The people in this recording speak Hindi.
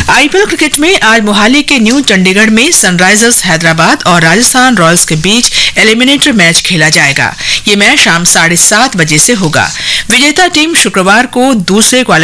आईपीएल क्रिकेट में आज मोहाली के न्यू चंडीगढ़ में सनराइजर्स हैदराबाद और राजस्थान रॉयल्स के बीच एलिमिनेटर मैच खेला जाएगा। ये मैच शाम 7:30 बजे से होगा। विजेता टीम शुक्रवार को दूसरे